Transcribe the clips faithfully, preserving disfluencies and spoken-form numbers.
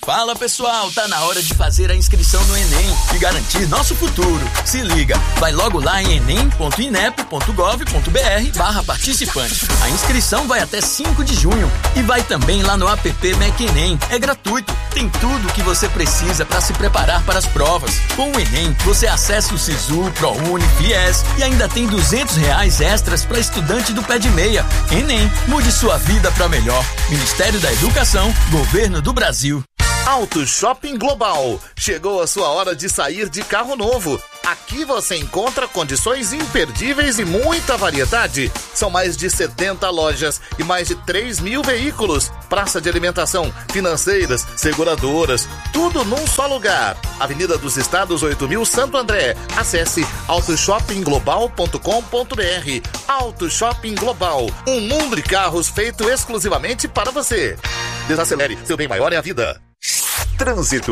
Fala pessoal, tá na hora de fazer a inscrição no Enem e garantir nosso futuro. Se liga, vai logo lá em enem ponto inep ponto gov ponto br barra participante. A inscrição vai até cinco de junho e vai também lá no app Mac Enem. É gratuito, tem tudo o que você precisa para se preparar para as provas. Com o Enem, você acessa o Sisu, ProUni, Fies e ainda tem duzentos reais extras para estudante do pé de meia. Enem, mude sua vida para melhor. Ministério da Educação, Governo do Brasil. Auto Shopping Global. Chegou a sua hora de sair de carro novo. Aqui você encontra condições imperdíveis e muita variedade. São mais de setenta lojas e mais de três mil veículos. Praça de alimentação, financeiras, seguradoras, tudo num só lugar. Avenida dos Estados oito mil, Santo André. Acesse auto shopping global ponto com ponto br. Auto Shopping Global. Um mundo de carros feito exclusivamente para você. Desacelere, seu bem maior é a vida. Trânsito.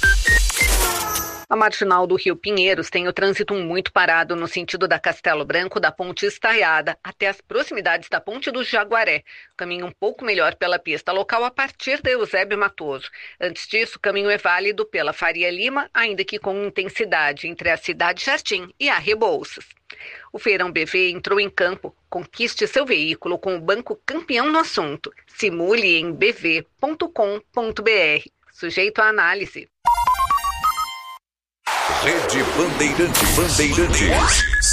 A marginal do Rio Pinheiros tem o trânsito muito parado no sentido da Castelo Branco, da Ponte Estaiada, até as proximidades da Ponte do Jaguaré. Caminho um pouco melhor pela pista local a partir de Eusébio Matoso. Antes disso, o caminho é válido pela Faria Lima, ainda que com intensidade entre a Cidade Jardim e a Rebouças. O Feirão B V entrou em campo. Conquiste seu veículo com o banco campeão no assunto. Simule em b v ponto com ponto br. Sujeito à análise. Rede Bandeirante Bandeirantes.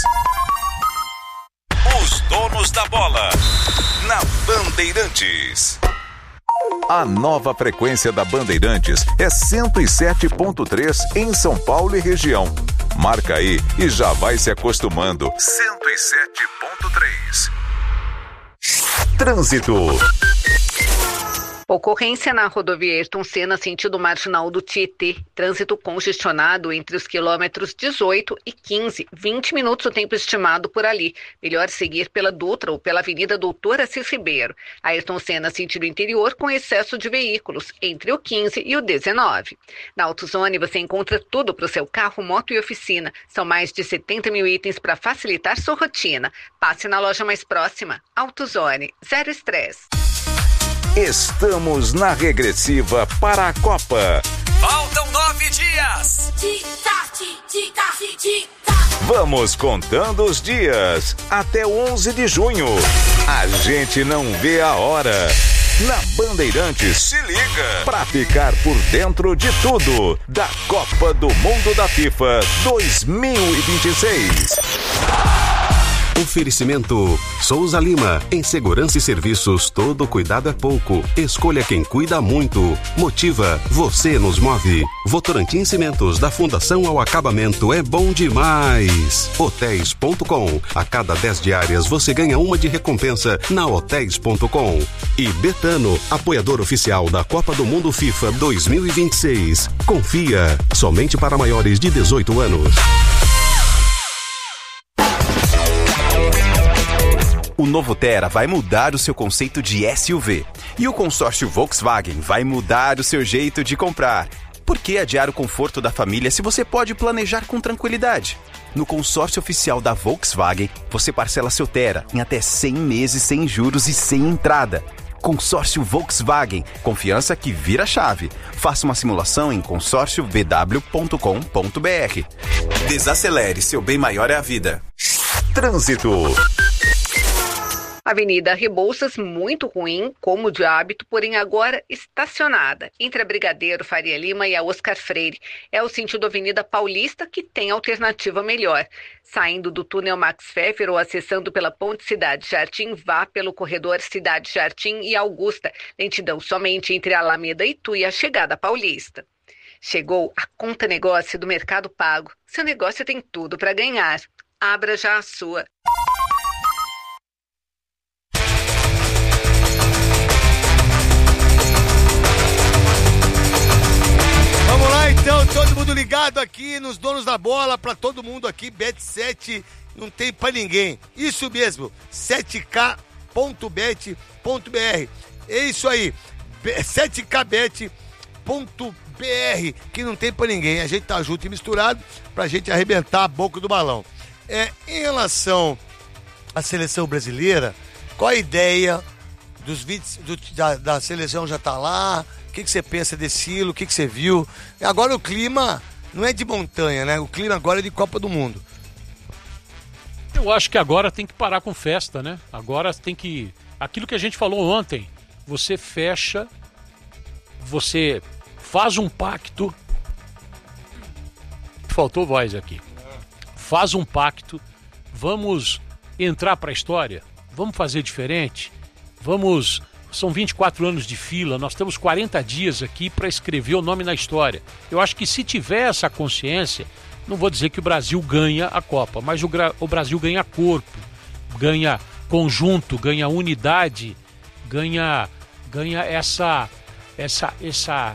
Os donos da bola. Na Bandeirantes. A nova frequência da Bandeirantes é cento e sete ponto três em São Paulo e região. Marca aí e já vai se acostumando. cento e sete ponto três. Trânsito. Ocorrência na rodovia Ayrton Senna, sentido marginal do Tietê. Trânsito congestionado entre os quilômetros dezoito e quinze. vinte minutos o tempo estimado por ali. Melhor seguir pela Dutra ou pela Avenida Doutor Assis Ribeiro. Ayrton Senna, sentido interior, com excesso de veículos, entre o quinze e o dezenove. Na AutoZone você encontra tudo para o seu carro, moto e oficina. São mais de setenta mil itens para facilitar sua rotina. Passe na loja mais próxima. AutoZone, zero estresse. Estamos na regressiva para a Copa. Faltam nove dias. Vamos contando os dias até onze de junho. A gente não vê a hora. Na Bandeirantes, se liga pra ficar por dentro de tudo da Copa do Mundo da FIFA dois mil e vinte e seis. Oferecimento Souza Lima. Em segurança e serviços, todo cuidado é pouco. Escolha quem cuida muito. Motiva, você nos move. Votorantim Cimentos, da Fundação ao Acabamento, é bom demais. Hotéis ponto com. A cada dez diárias você ganha uma de recompensa na hotéis ponto com. E Betano, apoiador oficial da Copa do Mundo FIFA dois mil e vinte e seis. Confia, somente para maiores de dezoito anos. O novo Tera vai mudar o seu conceito de S U V. E o consórcio Volkswagen vai mudar o seu jeito de comprar. Por que adiar o conforto da família se você pode planejar com tranquilidade? No consórcio oficial da Volkswagen, você parcela seu Tera em até cem meses sem juros e sem entrada. Consórcio Volkswagen. Confiança que vira chave. Faça uma simulação em consórcio v w ponto com ponto br. Desacelere, seu bem maior é a vida. Trânsito. Avenida Rebouças, muito ruim, como de hábito, porém agora estacionada. Entre a Brigadeiro, Faria Lima e a Oscar Freire. É o sentido Avenida Paulista que tem alternativa melhor. Saindo do túnel Max Pfeffer ou acessando pela Ponte Cidade Jardim, vá pelo corredor Cidade Jardim e Augusta. Lentidão somente entre a Alameda Itu e a chegada paulista. Chegou a Conta Negócio do Mercado Pago. Seu negócio tem tudo para ganhar. Abra já a sua. Vamos lá então, todo mundo ligado aqui nos donos da bola, pra todo mundo aqui, Bet sete não tem pra ninguém. Isso mesmo, sete k ponto bet ponto br. É isso aí, sete k bet ponto br, que não tem pra ninguém. A gente tá junto e misturado pra gente arrebentar a boca do balão. É, em relação à seleção brasileira, qual a ideia dos vinte, do, da, da seleção já tá lá? O que, que você pensa desse hilo? O que, que você viu? Agora o clima não é de montanha, né? O clima agora é de Copa do Mundo. Eu acho que agora tem que parar com festa, né? Agora tem que... Aquilo que a gente falou ontem, você fecha, você faz um pacto... Faltou voz aqui. Faz um pacto, vamos entrar para a história, vamos fazer diferente, vamos... São vinte e quatro anos de fila, nós temos quarenta dias aqui para escrever o nome na história. Eu acho que se tiver essa consciência, não vou dizer que o Brasil ganha a Copa, mas o, o Brasil ganha corpo, ganha conjunto, ganha unidade, ganha, ganha essa, essa, essa,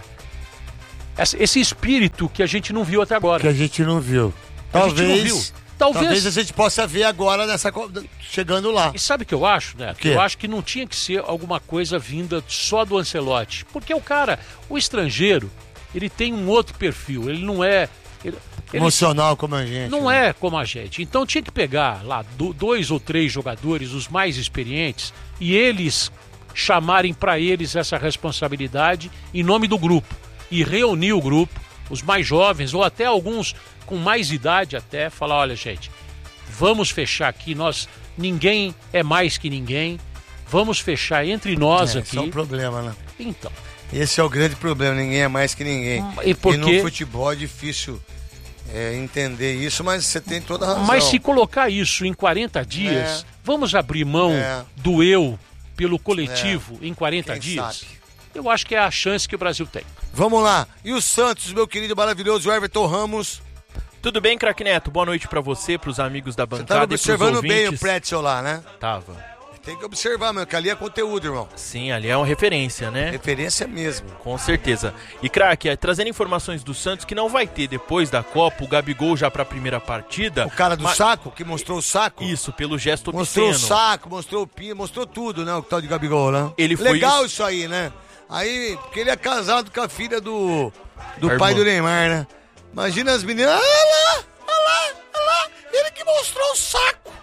essa, esse espírito que a gente não viu até agora. Que a gente não viu. Talvez, a gente não viu. Talvez... Talvez a gente possa ver agora nessa chegando lá. E sabe o que eu acho, né? Eu acho que não tinha que ser alguma coisa vinda só do Ancelotti. Porque o cara, o estrangeiro, ele tem um outro perfil. Ele não é... Ele, emocional ele, como a gente. Não né? é como a gente. Então tinha que pegar lá do, dois ou três jogadores, os mais experientes, e eles chamarem para eles essa responsabilidade em nome do grupo. E reunir o grupo, os mais jovens, ou até alguns com mais idade até, falar, olha gente, vamos fechar aqui, nós, ninguém é mais que ninguém, vamos fechar entre nós é, aqui. Esse é o problema, né? Então. Esse é o grande problema, ninguém é mais que ninguém. E, porque... e no futebol é difícil é, entender isso, mas você tem toda a razão. Mas se colocar isso em quarenta dias, é. vamos abrir mão é. do eu pelo coletivo é. em quarenta Quem dias? Sabe? Eu acho que é a chance que o Brasil tem. Vamos lá. E o Santos, meu querido maravilhoso Everton Ramos? Tudo bem, craque Neto? Boa noite pra você, pros amigos da bancada. Você tava e observando pros bem o Pretzel lá, né? Tava. Tem que observar, meu, que ali é conteúdo, irmão. Sim, ali é uma referência, né? Referência mesmo. Com certeza. E, craque, é, trazendo informações do Santos, que não vai ter depois da Copa, o Gabigol já pra primeira partida. O cara do mas... saco, que mostrou o saco? Isso, pelo gesto obsceno. Mostrou o saco, mostrou o pino, mostrou tudo, né? O tal de Gabigol, né? Ele foi Legal isso... isso aí, né? Aí, porque ele é casado com a filha do, do pai do Neymar, né? Imagina as meninas. Ah lá, ah lá, ah lá, ele que mostrou o saco.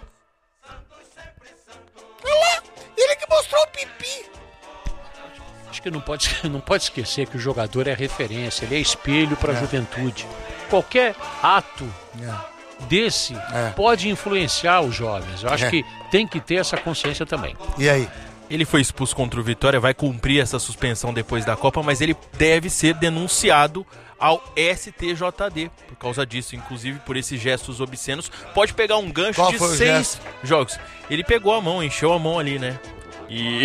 Ah lá, ele que mostrou o pipi. Acho que não pode, não pode esquecer que o jogador é referência, ele é espelho para a é. juventude. Qualquer ato é. desse é. pode influenciar os jovens. Eu acho é. que tem que ter essa consciência também. E aí? Ele foi expulso contra o Vitória, vai cumprir essa suspensão depois da Copa, mas ele deve ser denunciado ao S T J D por causa disso, inclusive por esses gestos obscenos. Pode pegar um gancho Qual de foi seis jogos. Ele pegou a mão, encheu a mão ali, né? E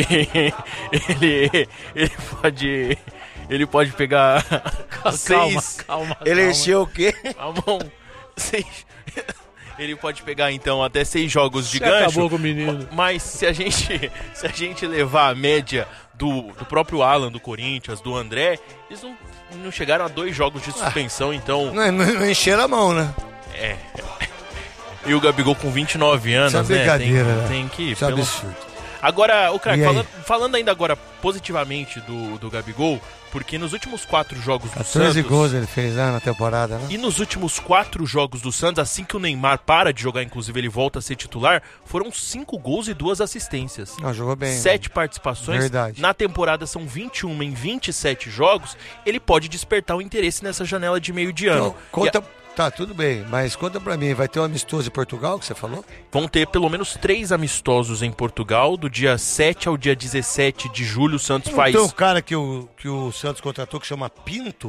ele, ele pode ele pode pegar calma, seis. Calma, calma. Ele encheu o quê? A mão. Seis. Ele pode pegar, então, até seis jogos de Você gancho. Acabou com o menino. Mas se a gente, se a gente levar a média do, do próprio Alan, do Corinthians, do André, eles não, não chegaram a dois jogos de suspensão, ah, então... Não, não encheram a mão, né? É. E o Gabigol com vinte e nove anos, Isso é né? Tem, né? tem que... Isso é pelo... absurdo. Agora, o craque, falando, falando ainda agora positivamente do, do Gabigol, porque nos últimos quatro jogos do Santos... quatorze gols ele fez né, na temporada, né? E nos últimos quatro jogos do Santos, assim que o Neymar para de jogar, inclusive ele volta a ser titular, foram cinco gols e duas assistências. Não, jogou bem. Sete né? participações. Verdade. Na temporada são vinte e um em vinte e sete jogos. Ele pode despertar o interesse nessa janela de meio de ano. Então, conta... A... Tá, tudo bem, mas conta pra mim, vai ter um amistoso em Portugal, que você falou? Vão ter pelo menos três amistosos em Portugal, do dia sete ao dia dezessete de julho, o Santos Não faz... Tem um cara que o, que o Santos contratou que chama Pinto?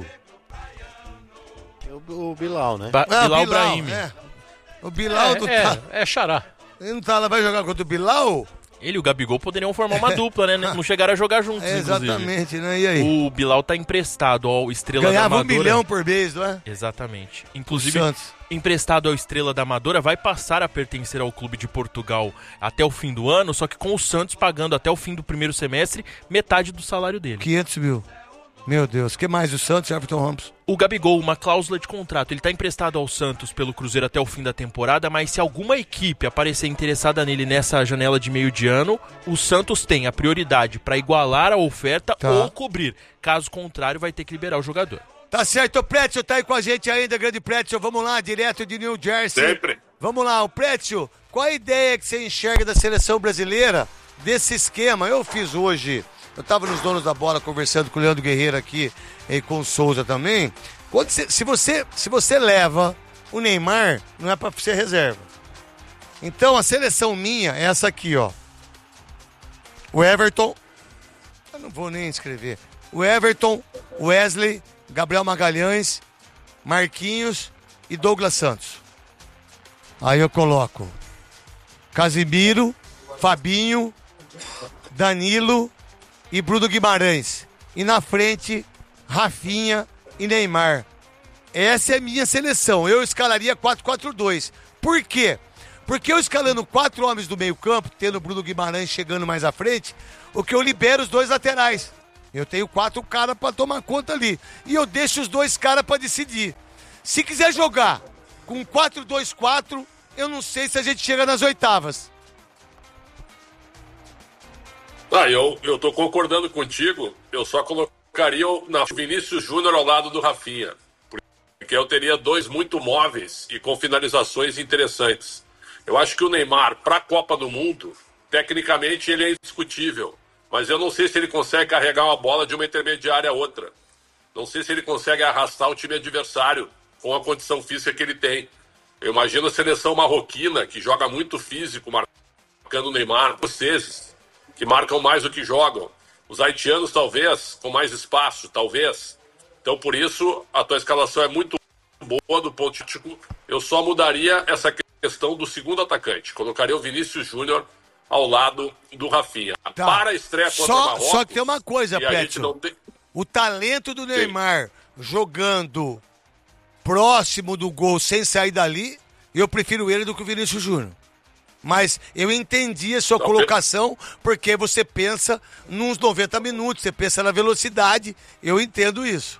O, o Bilal, né? Ba- ah, Bilal, Bilal Brahimi. É. O Bilal é, do... É, tá... é xará. Ele não tá lá, vai jogar contra o Bilal? Ele e o Gabigol poderiam formar uma dupla, né? Não chegaram a jogar juntos, é, exatamente, inclusive. né? E aí? O Bilal tá emprestado ao Estrela Ganhava da Amadora. um milhão por mês, não é? Exatamente. Inclusive, o Santos. Emprestado ao Estrela da Amadora, vai passar a pertencer ao clube de Portugal até o fim do ano, só que com o Santos pagando até o fim do primeiro semestre metade do salário dele. quinhentos mil. Meu Deus, o que mais o Santos e Everton Ramos? O Gabigol, uma cláusula de contrato, ele está emprestado ao Santos pelo Cruzeiro até o fim da temporada, mas se alguma equipe aparecer interessada nele nessa janela de meio de ano, o Santos tem a prioridade para igualar a oferta tá. ou cobrir. Caso contrário, vai ter que liberar o jogador. Tá certo, o Pretzel tá aí com a gente ainda, grande Pretzel. Vamos lá, direto de New Jersey. Sempre. Vamos lá, o Pretzel, qual a ideia que você enxerga da seleção brasileira desse esquema? Eu fiz hoje eu tava nos donos da bola conversando com o Leandro Guerreiro aqui e com o Souza também. Quando você, se, você, se você leva o Neymar, não é pra ser reserva. Então a seleção minha é essa aqui, ó. O Everton, eu não vou nem escrever. O Everton, Wesley, Gabriel Magalhães, Marquinhos e Douglas Santos. Aí eu coloco Casimiro, Fabinho, Danilo e Bruno Guimarães. E na frente, Rafinha e Neymar. Essa é a minha seleção. Eu escalaria quatro quatro dois. Por quê? Porque eu escalando quatro homens do meio campo, tendo o Bruno Guimarães chegando mais à frente, o que eu libero os dois laterais. Eu tenho quatro caras para tomar conta ali. E eu deixo os dois caras para decidir. Se quiser jogar com quatro dois quatro, eu não sei se a gente chega nas oitavas. Ah, eu, eu tô concordando contigo. Eu só colocaria o na Vinícius Júnior ao lado do Rafinha. Porque eu teria dois muito móveis e com finalizações interessantes. Eu acho que o Neymar, para a Copa do Mundo, tecnicamente ele é indiscutível. Mas eu não sei se ele consegue carregar uma bola de uma intermediária a outra. Não sei se ele consegue arrastar o time adversário com a condição física que ele tem. Eu imagino a seleção marroquina, que joga muito físico, marcando o Neymar. Vocês, que marcam mais do que jogam. Os haitianos, talvez, com mais espaço, talvez. Então, por isso, a tua escalação é muito boa do ponto de vista. Eu só mudaria essa questão do segundo atacante. Colocaria o Vinícius Júnior ao lado do Rafinha. Tá. Para a estreia contra só, o Marrocos... Só que tem uma coisa, Petro. tem... O talento do Neymar Sim. jogando próximo do gol sem sair dali, eu prefiro ele do que o Vinícius Júnior. Mas eu entendi a sua não, colocação, porque você pensa nos noventa minutos, você pensa na velocidade, eu entendo isso.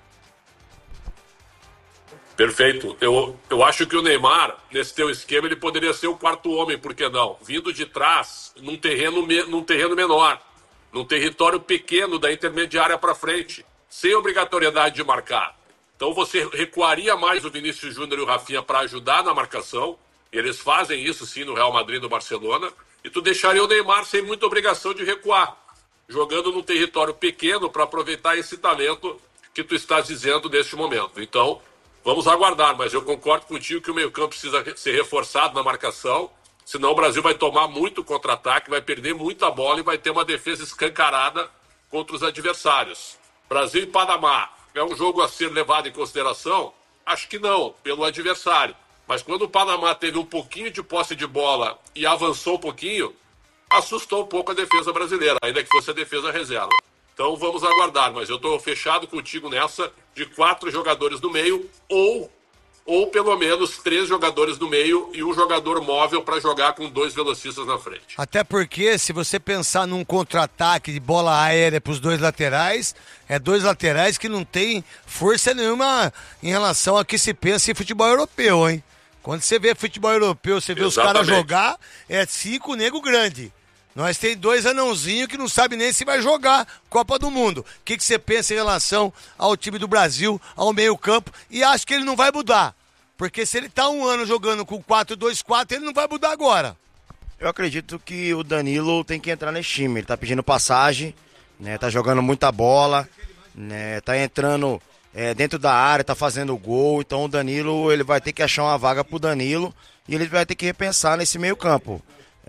Perfeito. Eu, eu acho que o Neymar, nesse teu esquema, ele poderia ser o quarto homem, por que não? Vindo de trás, num terreno, num terreno menor, num território pequeno da intermediária para frente, sem obrigatoriedade de marcar. Então você recuaria mais o Vinícius Júnior e o Rafinha para ajudar na marcação, eles fazem isso sim no Real Madrid e no Barcelona, e tu deixaria o Neymar sem muita obrigação de recuar, jogando num território pequeno para aproveitar esse talento que tu estás dizendo neste momento. Então, vamos aguardar, mas eu concordo contigo que o meio-campo precisa ser reforçado na marcação, senão o Brasil vai tomar muito contra-ataque, vai perder muita bola e vai ter uma defesa escancarada contra os adversários. Brasil e Panamá, é um jogo a ser levado em consideração? Acho que não, pelo adversário. Mas quando o Panamá teve um pouquinho de posse de bola e avançou um pouquinho, assustou um pouco a defesa brasileira, ainda que fosse a defesa reserva. Então vamos aguardar, mas eu estou fechado contigo nessa de quatro jogadores no meio ou, ou pelo menos três jogadores no meio e um jogador móvel para jogar com dois velocistas na frente. Até porque se você pensar num contra-ataque de bola aérea para os dois laterais, é dois laterais que não tem força nenhuma em relação a que se pensa em futebol europeu, hein? Quando você vê futebol europeu, você vê Exatamente. Os caras jogar, é cinco nego grande. Nós tem dois anãozinhos que não sabem nem se vai jogar Copa do Mundo. O que, que você pensa em relação ao time do Brasil, ao meio campo? E acho que ele não vai mudar. Porque se ele tá um ano jogando com quatro dois quatro, ele não vai mudar agora. Eu acredito que o Danilo tem que entrar nesse time. Ele tá pedindo passagem, né? Tá jogando muita bola, né? Tá entrando é, dentro da área, tá fazendo gol. Então o Danilo, ele vai ter que achar uma vaga pro Danilo e ele vai ter que repensar nesse meio campo.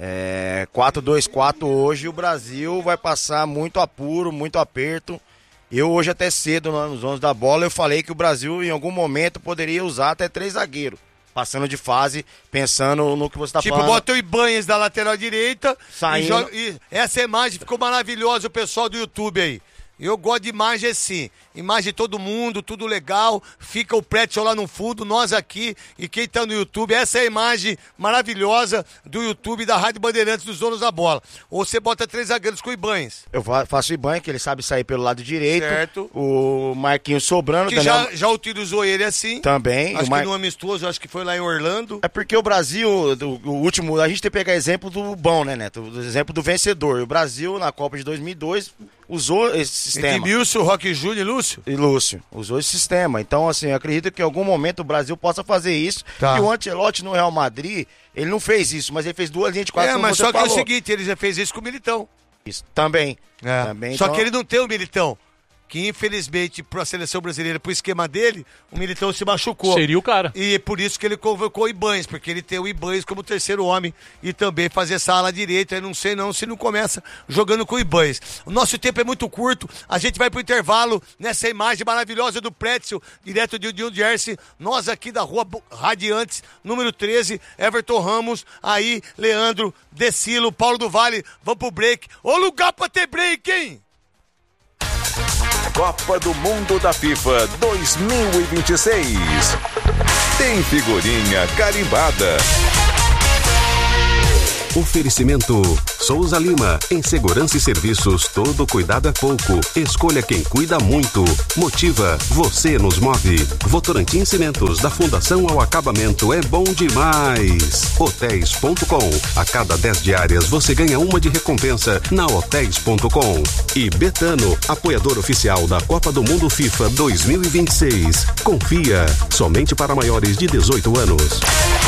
É, quatro dois quatro hoje o Brasil vai passar muito apuro, muito aperto. Eu hoje até cedo nos donos da bola eu falei que o Brasil em algum momento poderia usar até três zagueiros, passando de fase, pensando no que você está tipo, falando. Tipo, bota o Ibanez da lateral direita saindo. E, joga, e essa imagem ficou maravilhosa, o pessoal do YouTube aí. Eu gosto de imagem assim, imagem de todo mundo, tudo legal, fica o Pretzel lá no fundo, nós aqui e quem tá no YouTube, essa é a imagem maravilhosa do YouTube da Rádio Bandeirantes dos Donos da Bola. Ou você bota três zagueiros com o Ibanez. Eu faço o Ibanez, que ele sabe sair pelo lado direito. Certo. O Marquinhos sobrando. Que Daniel... já, já utilizou ele assim. Também. Acho Mar... que no amistoso, acho que foi lá em Orlando. É porque o Brasil, do, o último, a gente tem que pegar exemplo do bom, né, Neto? O exemplo do vencedor. O Brasil, na Copa de dois mil e dois, usou esse sistema. Edmilson, Roque Júnior e Lúcio? E Lúcio. Usou esse sistema. Então, assim, eu acredito que em algum momento o Brasil possa fazer isso. Tá. E o Ancelotti no Real Madrid, ele não fez isso, mas ele fez duas linhas de quatro. É, mas só que falou. É o seguinte, ele já fez isso com o Militão. Isso, também. É. também Só então... que ele não tem o Militão. Que infelizmente, para a seleção brasileira, pro esquema dele, o Militão se machucou. Seria o cara. E por isso que ele convocou o Ibanes, porque ele tem o Ibanes como terceiro homem e também fazer essa ala direita. Eu não sei não se não começa jogando com o Ibanes. O nosso tempo é muito curto, a gente vai pro intervalo nessa imagem maravilhosa do Pretzel, direto de New Jersey. Nós aqui da Rua Radiantes, número treze, Everton Ramos, aí Leandro, Decilo, Paulo do Vale, vamos pro break. Ô lugar pra ter break, hein? Copa do Mundo da FIFA dois mil e vinte e seis. Tem figurinha carimbada. Oferecimento Souza Lima. Em segurança e serviços, todo cuidado é pouco. Escolha quem cuida muito. Motiva, você nos move. Votorantim Cimentos, da fundação ao acabamento, é bom demais. Hotéis ponto com. A cada dez diárias você ganha uma de recompensa na hotéis ponto com. E Betano, apoiador oficial da Copa do Mundo FIFA dois mil e vinte e seis. Confia, somente para maiores de dezoito anos.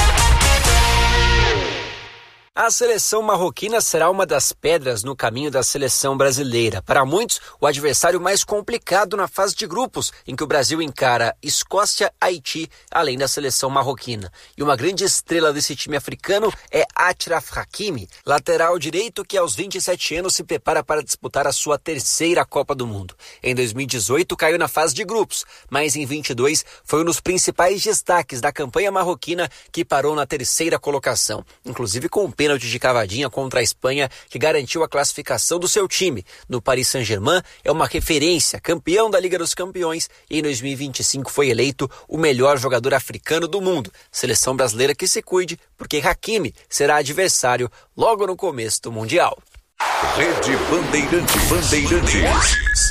A seleção marroquina será uma das pedras no caminho da seleção brasileira. Para muitos, o adversário mais complicado na fase de grupos, em que o Brasil encara Escócia, Haiti, além da seleção marroquina. E uma grande estrela desse time africano é Achraf Hakimi, lateral direito que aos vinte e sete anos se prepara para disputar a sua terceira Copa do Mundo. Em dois mil e dezoito caiu na fase de grupos, mas em vinte e dois foi um dos principais destaques da campanha marroquina, que parou na terceira colocação, inclusive com o pênalti de cavadinha contra a Espanha, que garantiu a classificação do seu time. No Paris Saint-Germain é uma referência, campeão da Liga dos Campeões, e em dois mil e vinte e cinco foi eleito o melhor jogador africano do mundo. Seleção brasileira que se cuide, porque Hakimi será adversário logo no começo do Mundial. Rede Bandeirantes. Bandeirantes.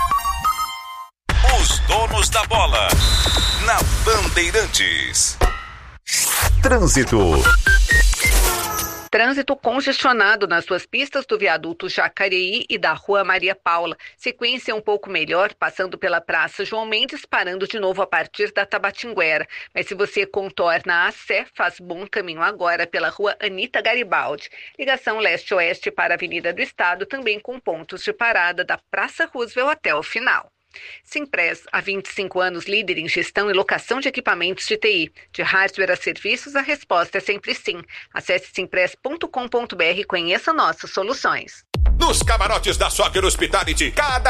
Os donos da bola. Na Bandeirantes. Trânsito. Trânsito congestionado nas suas pistas do viaduto Jacareí e da Rua Maria Paula. Sequência um pouco melhor, passando pela Praça João Mendes, parando de novo a partir da Tabatinguera. Mas se você contorna a Sé, faz bom caminho agora pela Rua Anita Garibaldi. Ligação leste-oeste para a Avenida do Estado, também com pontos de parada da Praça Roosevelt até o final. Simpress, há vinte e cinco anos líder em gestão e locação de equipamentos de T I. De hardware a serviços, a resposta é sempre sim. Acesse simpress ponto com ponto br e conheça nossas soluções. Nos camarotes da Soccer Hospitality, cada